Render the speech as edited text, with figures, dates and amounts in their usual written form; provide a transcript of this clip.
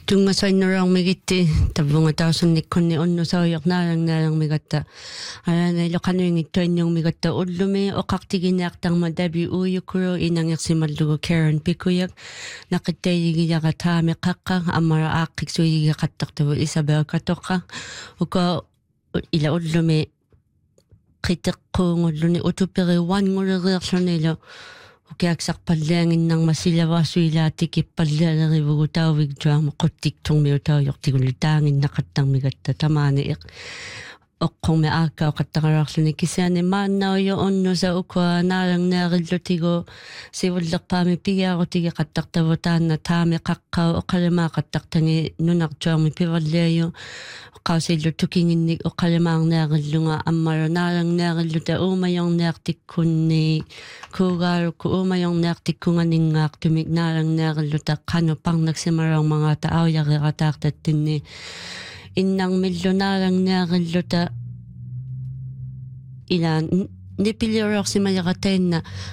Tunga sa inarang migitti tabunga tausan nikonni onno saoyak narang migatta alana ilokano yung ito inyong migatta ulumi o kaktiginaktang madabi uyukuro inangyak si maldugo Karen Pikuyak nakitayi giya katame kaka amara akik suyi kataktabu Isabel katoka uka ila ulumi kitak ko nguluni utupiri wan nguliri reaksonilo Ukiaksak palengin ng masilawa suila tikip palari bugutawig jam kotik tong miutaw yok tigulitangin nakatang migat tamani kung may akaw katangaraksyon ni kisane manaw yo onno sa ukwa narang narilutigo si wulak pa mi piya ko tiga kataktabutan na tame kakaw o kalima kataktangi nunak jam mi piwaleyo kaw si lutukingin ni o kalimang narilunga amara narang nariluta umayong naktikun ni kugar ko umayong naktikungan ni ngak tumik narang nariluta kano pang nagsimarang mga tao yakakataktatin ni Inang milyonarang narilota ilan nipiliorok si mayakaten na